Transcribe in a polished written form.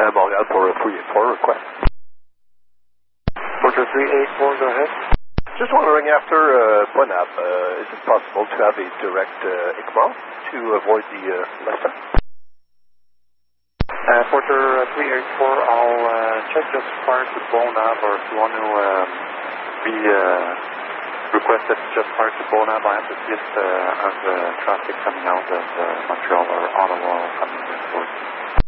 Montreal for 384 request. Porter 384, go ahead. Just wondering, after Bonap, is it possible to have a direct ICMA to avoid the Leicester? Porter 384, I'll check just prior to Bonap, or if you want to be requested just prior to Bonap, I have to see if I have traffic coming out of Montreal or Ottawa coming in towards